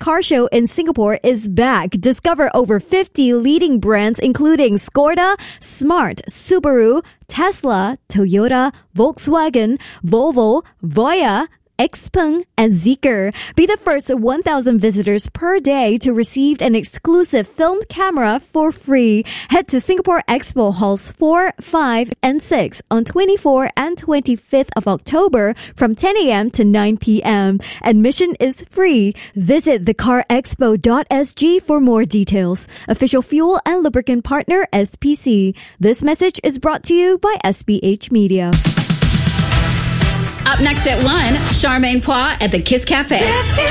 car show in Singapore is back. Discover over 50 leading brands including Skoda, Smart, Subaru, Tesla, Toyota, Volkswagen, Volvo, Voya, Xpeng, and Zeekr. Be the first 1,000 visitors per day to receive an exclusive filmed camera for free. Head to Singapore Expo Halls 4, 5, and 6 on 24 and 25th of October from 10 a.m. to 9 p.m. Admission is free. Visit thecarexpo.sg for more details. Official fuel and lubricant partner SPC. This message is brought to you by SBH Media. Up next at 1, Charmaine Poix at the Kiss Cafe.